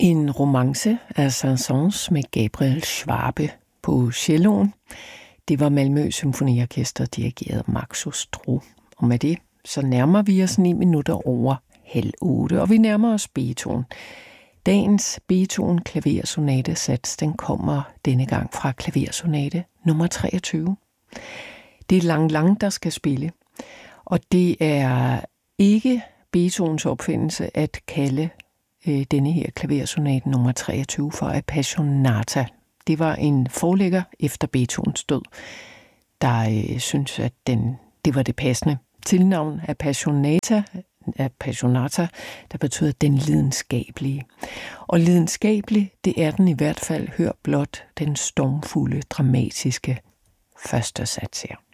En romance af Saint-Saëns med Gabriel Schwabe på celloen. Det var Malmö Symfoniorkester dirigeret af Max Ostro. Og med det, så nærmer vi os 9 minutter over 7:30, og vi nærmer os Beethoven. Dagens Beethoven klaversonatesats, den kommer denne gang fra klaversonate nummer 23. Det er Lang Lang, der skal spille, og det er ikke Beethovens opfindelse at kalde denne her klaversonate nummer 23 for Appassionata. Det var en forlægger efter Beethovens død, der synes, at det var det passende tilnavn. Appassionata, der betyder den lidenskabelige. Og lidenskabelig, det er den i hvert fald, hør blot den stormfulde, dramatiske første sats her.